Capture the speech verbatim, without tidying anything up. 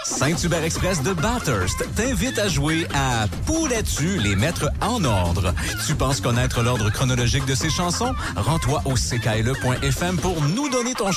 Saint-Hubert Express de Bathurst t'invite à jouer à Pourrais-tu les mettre en ordre? Tu penses connaître l'ordre chronologique de ces chansons? Rends-toi au c k l e point f m pour nous donner ton